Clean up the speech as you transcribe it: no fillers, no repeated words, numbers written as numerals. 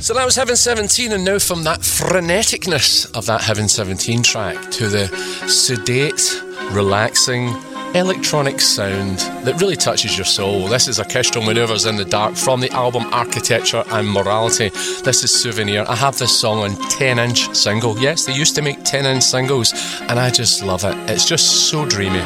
So that was Heaven 17, and now from that freneticness of that Heaven 17 track to the sedate, relaxing, electronic sound that really touches your soul. This is Orchestral Manoeuvres in the Dark from the album Architecture and Morality. This is Souvenir. I have this song on 10-inch single. Yes, they used to make 10-inch singles, and I just love it. It's just so dreamy.